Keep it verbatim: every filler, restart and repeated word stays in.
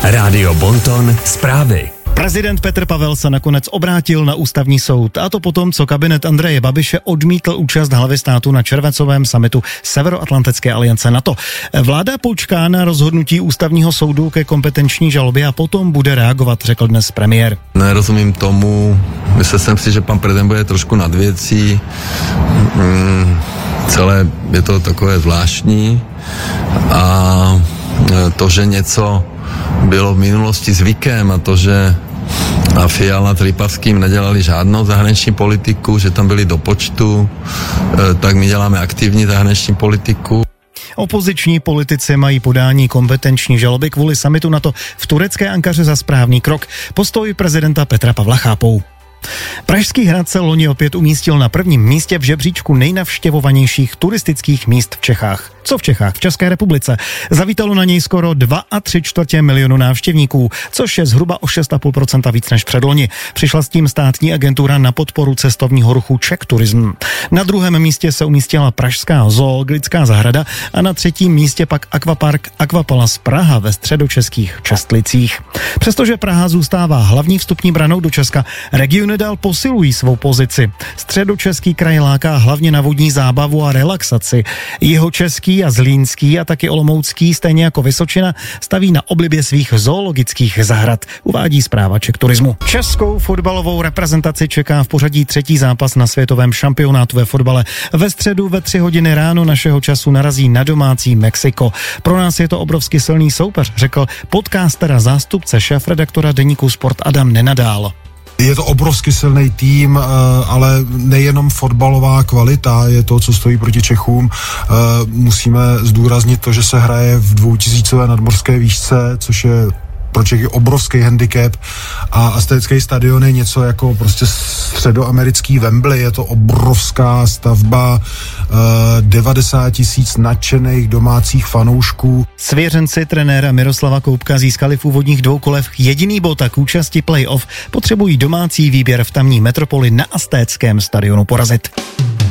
Rádio Bonton zprávy. Prezident Petr Pavel se nakonec obrátil na ústavní soud, a to potom, co kabinet Andreje Babiše odmítl účast hlavy státu na červencovém summitu Severoatlantické aliance NATO. Vláda počká na rozhodnutí ústavního soudu ke kompetenční žalobě a potom bude reagovat, řekl dnes premiér. Nerozumím tomu, myslel jsem si, že pan prezident bude trošku nad věcí, hmm, celé je to takové zvláštní a to, že něco bylo v minulosti zvykem a to, že a Fiala s Lipavským nedělali žádnou zahraniční politiku, že tam byli do počtu, tak my děláme aktivní zahraniční politiku. Opoziční politici mají podání kompetenční žaloby kvůli summitu NATO v turecké Ankaře za správný krok. Postoj prezidenta Petra Pavla chápou. Pražský hrad se loni opět umístil na prvním místě v žebříčku nejnavštěvovanějších turistických míst v Čechách. Co v Čechách? V České republice. Zavítalo na něj skoro dva a tři čtvrtě milionu návštěvníků, což je zhruba o šest a půl procenta víc než předloni. Přišla s tím státní agentura na podporu cestovního ruchu Czech Tourism. Na druhém místě se umístila pražská zoologická zahrada a na třetím místě pak akvapark Aquapalace Praha ve středočeských Čestlicích. Přestože Praha zůstává hlavní vstupní branou do Česka, regiony dál posilují svou pozici. Středočeský kraj láká hlavně na vodní zábavu a relaxaci. Jihočeský a Zlínský a taky Olomoucký, stejně jako Vysočina, staví na oblibě svých zoologických zahrad, uvádí zpráva Czech Tourismu. Českou fotbalovou reprezentaci čeká v pořadí třetí zápas na světovém šampionátu ve fotbale. Ve středu ve tři hodiny ráno našeho času narazí na domácí Mexiko. Pro nás je to obrovsky silný soupeř, řekl podcaster a zástupce šéfredaktora deníku Sport Adam Nenadál. Je to obrovsky silný tým, ale nejenom fotbalová kvalita je to, co stojí proti Čechům. Musíme zdůraznit to, že se hraje v dvoutisícové nadmořské výšce, což je pro Čechy obrovský handicap a Aztécký stadion je něco jako prostě středoamerický Wembley, je to obrovská stavba, devadesát tisíc nadšených domácích fanoušků. Svěřenci trenéra Miroslava Koubka získali v úvodních dvou kolech jediný bod a k účasti play-off potřebují domácí výběr v tamní metropoli na Aztéckém stadionu porazit.